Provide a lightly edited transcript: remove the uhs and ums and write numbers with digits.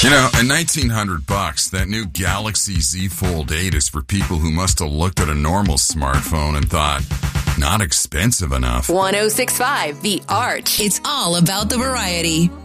You know, at $1,900, that new Galaxy Z Fold 8 is for people who must have looked at a normal smartphone and thought, not expensive enough. 106.5 The Arch. It's all about the variety.